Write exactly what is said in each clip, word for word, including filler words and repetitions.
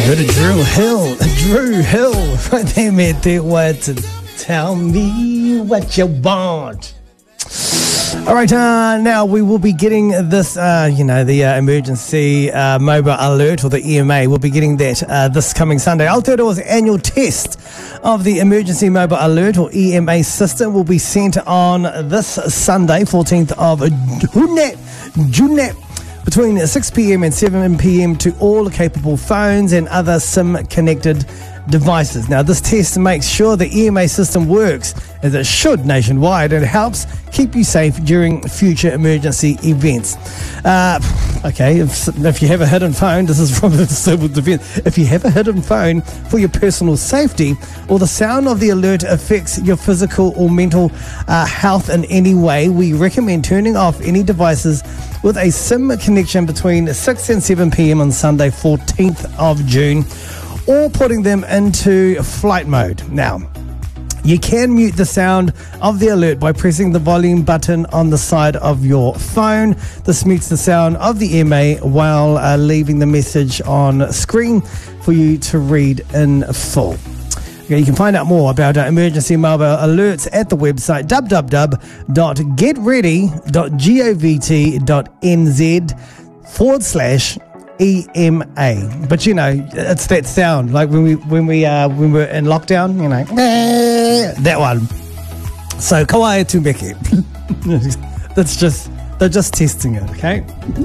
Go to Drew Hill. Drew Hill. Right there, mate. They want to tell me what you want. All right, uh, now we will be getting this, uh, you know, the uh, emergency uh, mobile alert, or the E M A. We'll be getting that uh, this coming Sunday. Aotearoa's annual test of the emergency mobile alert, or E M A system, will be sent on this Sunday, fourteenth of June, June, between six p.m. and seven p.m. to all capable phones and other SIM-connected devices. Now, this test makes sure the E M A system works as it should nationwide, and it helps keep you safe during future emergency events. Uh, okay, if, if you have a hidden phone, this is from the Civil Defence. If you have a hidden phone for your personal safety, or the sound of the alert affects your physical or mental uh, health in any way, we recommend turning off any devices with a SIM connection between six and seven p.m. on Sunday, fourteenth of June, or putting them into flight mode. Now, you can mute the sound of the alert by pressing the volume button on the side of your phone. This mutes the sound of the E M A while uh, leaving the message on screen for you to read in full. Okay, you can find out more about our emergency mobile alerts at the website w w w dot get ready dot govt dot n z forward slash E M A. But you know, it's that sound, like when we when we uh when we're in lockdown, you know, that one. So kawaii tūmeke. That's just they're just testing it, okay?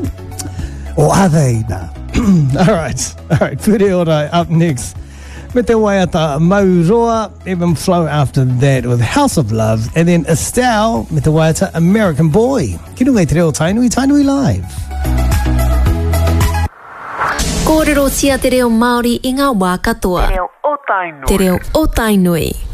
Or are they? Nah. all right, all right. Puri ora up next. Me te waiata Mauroa, Eben Flow after that with House of Love, and then Estelle, me te waiata American Boy. Ki runga i te reo tainui, tainui live. Kōrero sia te reo Māori i ngā wā katoa. Te reo o tainui. Te reo o tainui.